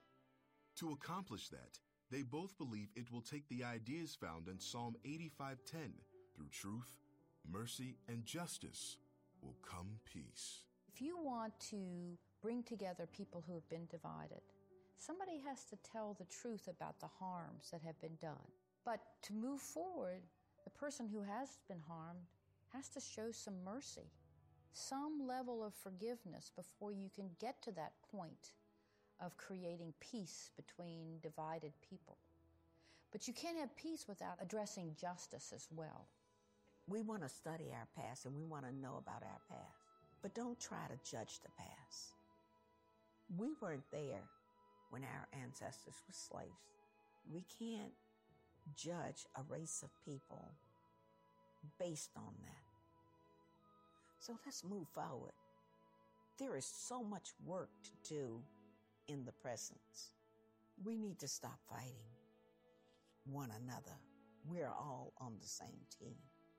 [SPEAKER 20] To accomplish that, they both believe it will take the ideas found in Psalm eighty-five ten. Through truth, mercy, and justice will come peace.
[SPEAKER 19] If you want to bring together people who have been divided, somebody has to tell the truth about the harms that have been done. But to move forward, the person who has been harmed has to show some mercy, some level of forgiveness before you can get to that point of creating peace between divided people. But you can't have peace without addressing justice as well.
[SPEAKER 21] We want to study our past and we want to know about our past, but don't try to judge the past. We weren't there when our ancestors were slaves. We can't judge a race of people based on that. So let's move forward. There is so much work to do in the presence. We need to stop fighting one another. We're all on the same team.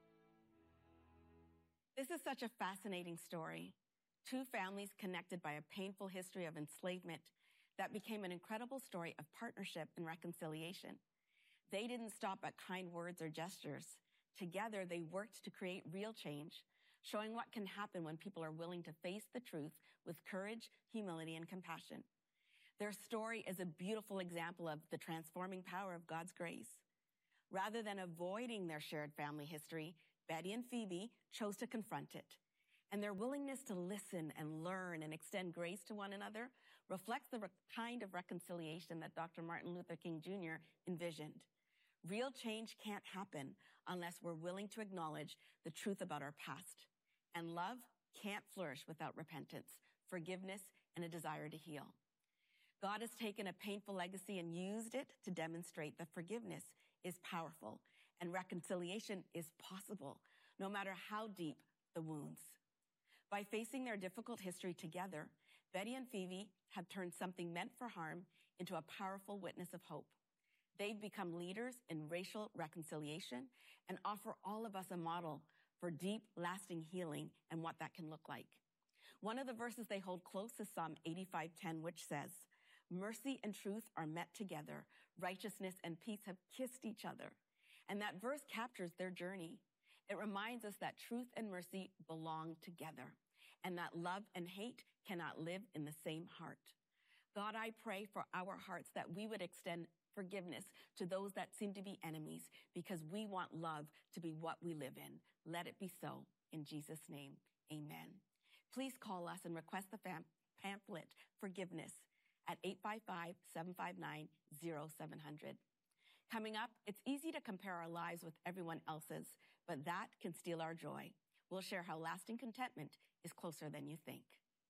[SPEAKER 17] This is such a fascinating story. Two families connected by a painful history of enslavement that became an incredible story of partnership and reconciliation. They didn't stop at kind words or gestures. Together, they worked to create real change, showing what can happen when people are willing to face the truth with courage, humility, and compassion. Their story is a beautiful example of the transforming power of God's grace. Rather than avoiding their shared family history, Betty and Phoebe chose to confront it. And their willingness to listen and learn and extend grace to one another reflects the re- kind of reconciliation that Doctor Martin Luther King Junior envisioned. Real change can't happen unless we're willing to acknowledge the truth about our past. And love can't flourish without repentance, forgiveness, and a desire to heal. God has taken a painful legacy and used it to demonstrate that forgiveness is powerful and reconciliation is possible, no matter how deep the wounds. By facing their difficult history together, Betty and Phoebe have turned something meant for harm into a powerful witness of hope. They've become leaders in racial reconciliation and offer all of us a model for deep, lasting healing and what that can look like. One of the verses they hold close is Psalm eighty-five ten, which says, "Mercy and truth are met together. Righteousness and peace have kissed each other." And that verse captures their journey. It reminds us that truth and mercy belong together, and that love and hate cannot live in the same heart. God, I pray for our hearts that we would extend forgiveness to those that seem to be enemies, because we want love to be what we live in. Let it be so. In Jesus' name, amen. Please call us and request the fam- pamphlet, Forgiveness, at eight five five, seven five nine, zero seven zero zero. Coming up, it's easy to compare our lives with everyone else's, but that can steal our joy. We'll share how lasting contentment is closer than you think.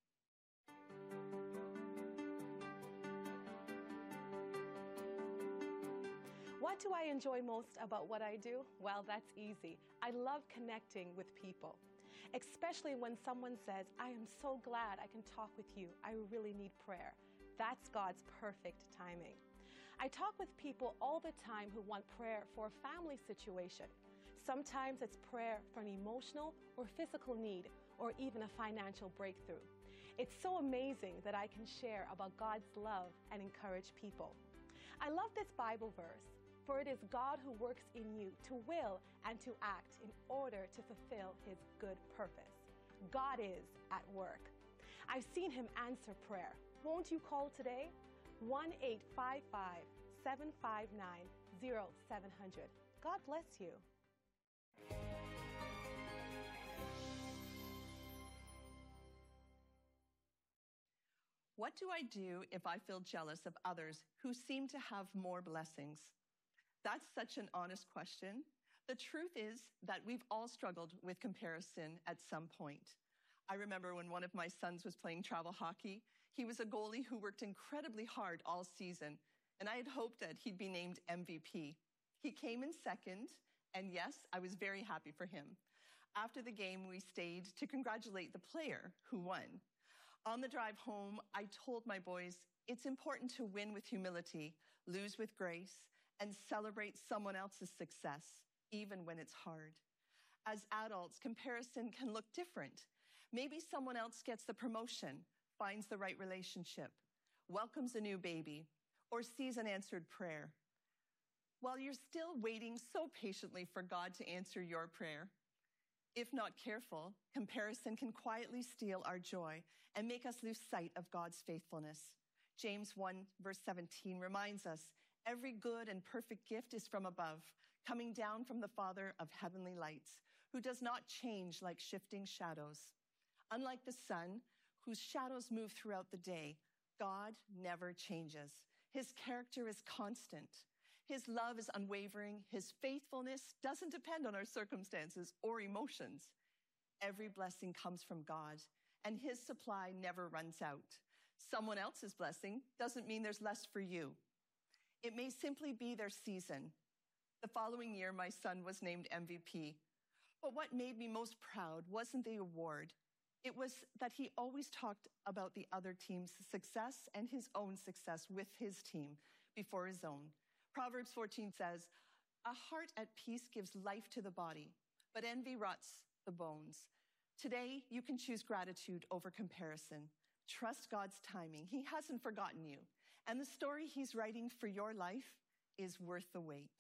[SPEAKER 3] What do I enjoy most about what I do? Well, that's easy. I love connecting with people, especially when someone says, "I am so glad I can talk with you. I really need prayer." That's God's perfect timing. I talk with people all the time who want prayer for a family situation. Sometimes it's prayer for an emotional or physical need, or even a financial breakthrough. It's so amazing that I can share about God's love and encourage people. I love this Bible verse, for it is God who works in you to will and to act in order to fulfill his good purpose. God is at work. I've seen him answer prayer. Won't you call today? one eight five five, seven five nine, zero seven zero zero. God bless you.
[SPEAKER 18] What do I do if I feel jealous of others who seem to have more blessings? That's such an honest question. The truth is that we've all struggled with comparison at some point. I remember when one of my sons was playing travel hockey. He was a goalie who worked incredibly hard all season, and I had hoped that he'd be named M V P. He came in second, and yes, I was very happy for him. After the game, we stayed to congratulate the player who won. On the drive home, I told my boys, it's important to win with humility, lose with grace, and celebrate someone else's success, even when it's hard. As adults, comparison can look different. Maybe someone else gets the promotion, finds the right relationship, welcomes a new baby, or sees an answered prayer. While you're still waiting so patiently for God to answer your prayer, if not careful, comparison can quietly steal our joy and make us lose sight of God's faithfulness. James one, verse seventeen reminds us, every good and perfect gift is from above, coming down from the Father of heavenly lights, who does not change like shifting shadows. Unlike the sun, whose shadows move throughout the day, God never changes. His character is constant. His love is unwavering. His faithfulness doesn't depend on our circumstances or emotions. Every blessing comes from God, and his supply never runs out. Someone else's blessing doesn't mean there's less for you. It may simply be their season. The following year, my son was named M V P. But what made me most proud wasn't the award. It was that he always talked about the other team's success and his own success with his team before his own. Proverbs fourteen says, "A heart at peace gives life to the body, but envy rots the bones." Today, you can choose gratitude over comparison. Trust God's timing. He hasn't forgotten you. And the story he's writing for your life is worth the wait.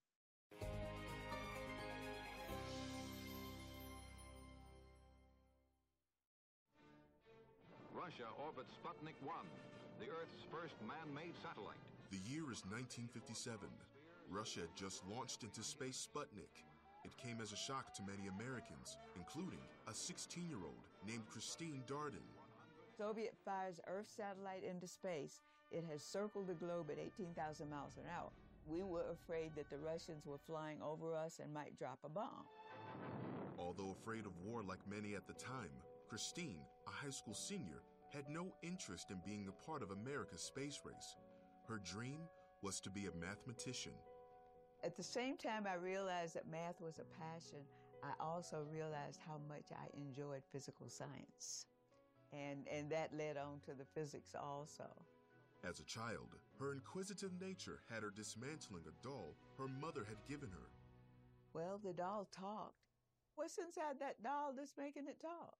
[SPEAKER 4] Russia orbits Sputnik one, the Earth's first man-made satellite.
[SPEAKER 20] The year is nineteen fifty-seven. Russia had just launched into space Sputnik. It came as a shock to many Americans, including a sixteen-year-old named Christine Darden.
[SPEAKER 7] Soviet fires Earth satellite into space. It has circled the globe at eighteen thousand miles an hour. We were afraid that the Russians were flying over us and might drop a bomb.
[SPEAKER 20] Although afraid of war like many at the time, Christine, a high school senior, had no interest in being a part of America's space race. Her dream was to be a mathematician.
[SPEAKER 7] At the same time I realized that math was a passion, I also realized how much I enjoyed physical science. And, and that led on to the physics also.
[SPEAKER 20] As a child, her inquisitive nature had her dismantling a doll her mother had given her.
[SPEAKER 7] Well, the doll talked. What's inside that doll that's making it talk?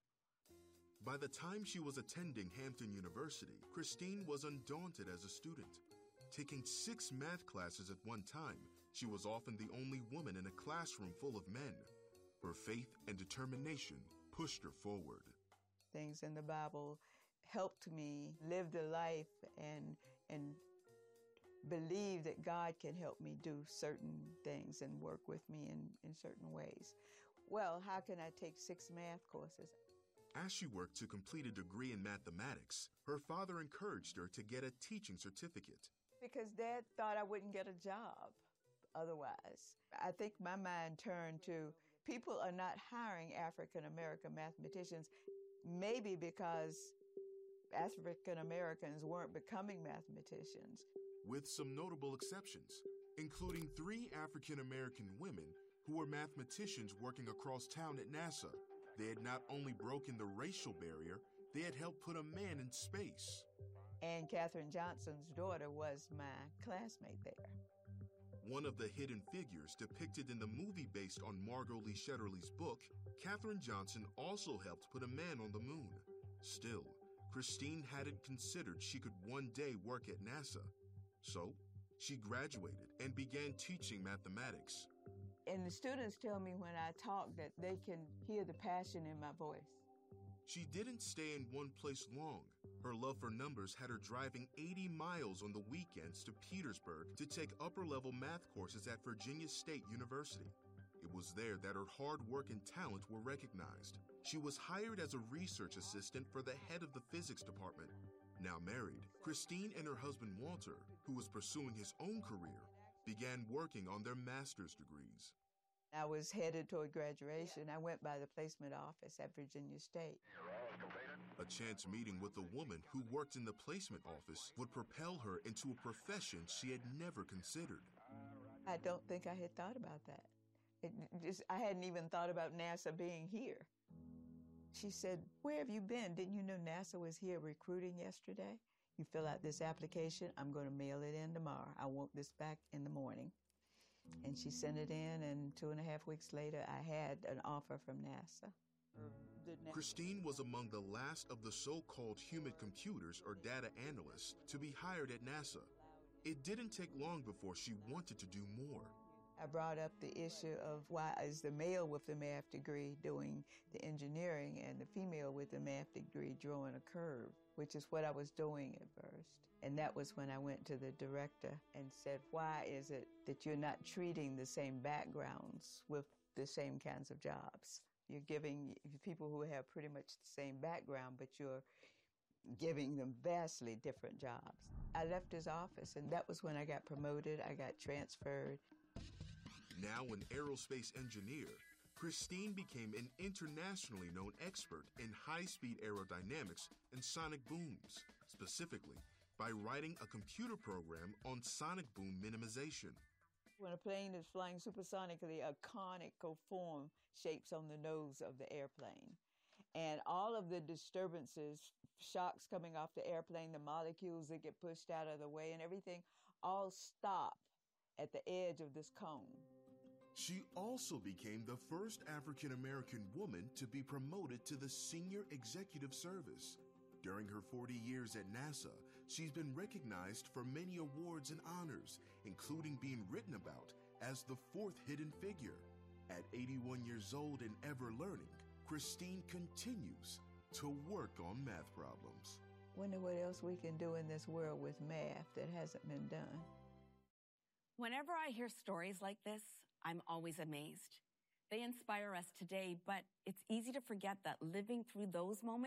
[SPEAKER 20] By the time she was attending Hampton University, Christine was undaunted as a student. Taking six math classes at one time, she was often the only woman in a classroom full of men. Her faith and determination pushed her forward.
[SPEAKER 7] Things in the Bible helped me live the life and, and believe that God can help me do certain things and work with me in, in certain ways. Well, how can I take six math courses?
[SPEAKER 20] As she worked to complete a degree in mathematics, her father encouraged her to get a teaching certificate.
[SPEAKER 7] Because Dad thought I wouldn't get a job otherwise. I think my mind turned to people are not hiring African American mathematicians, maybe because African Americans weren't becoming mathematicians.
[SPEAKER 20] With some notable exceptions, including three African American women who were mathematicians working across town at NASA. They had not only broken the racial barrier, they had helped put a man in space.
[SPEAKER 7] And Katherine Johnson's daughter was my classmate there.
[SPEAKER 20] One of the hidden figures depicted in the movie based on Margot Lee Shetterly's book, Katherine Johnson also helped put a man on the moon. Still, Christine hadn't considered she could one day work at NASA. So, she graduated and began teaching mathematics.
[SPEAKER 7] And the students tell me when I talk that they can hear the passion in my voice.
[SPEAKER 20] She didn't stay in one place long. Her love for numbers had her driving eighty miles on the weekends to Petersburg to take upper-level math courses at Virginia State University. It was there that her hard work and talent were recognized. She was hired as a research assistant for the head of the physics department. Now married, Christine and her husband Walter, who was pursuing his own career, began working on their master's degrees.
[SPEAKER 7] I was headed toward graduation. I went by the placement office at Virginia State.
[SPEAKER 20] A chance meeting with a woman who worked in the placement office would propel her into a profession she had never considered.
[SPEAKER 7] I don't think I had thought about that. It just, I hadn't even thought about NASA being here. She said, "Where have you been? Didn't you know NASA was here recruiting yesterday? You fill out this application. I'm going to mail it in tomorrow. I want this back in the morning." And she sent it in, and two and a half weeks later, I had an offer from NASA.
[SPEAKER 20] Christine was among the last of the so-called human computers or data analysts to be hired at NASA. It didn't take long before she wanted to do more.
[SPEAKER 7] I brought up the issue of why is the male with the math degree doing the engineering and the female with the math degree drawing a curve, which is what I was doing at first. And that was when I went to the director and said, why is it that you're not treating the same backgrounds with the same kinds of jobs? You're giving people who have pretty much the same background, but you're giving them vastly different jobs. I left his office, and that was when I got promoted. I got transferred.
[SPEAKER 20] Now an aerospace engineer, Christine became an internationally known expert in high-speed aerodynamics and sonic booms, specifically by writing a computer program on sonic boom minimization.
[SPEAKER 7] When a plane is flying supersonically, a conical form shapes on the nose of the airplane. And all of the disturbances, shocks coming off the airplane, the molecules that get pushed out of the way and everything, all stop at the edge of this cone.
[SPEAKER 20] She also became the first African-American woman to be promoted to the Senior Executive Service. During her forty years at NASA, she's been recognized for many awards and honors, including being written about as the fourth hidden figure. At eighty-one years old and ever learning, Christine continues to work on math problems.
[SPEAKER 7] Wonder what else we can do in this world with math that hasn't been done.
[SPEAKER 17] Whenever I hear stories like this, I'm always amazed. They inspire us today, but it's easy to forget that living through those moments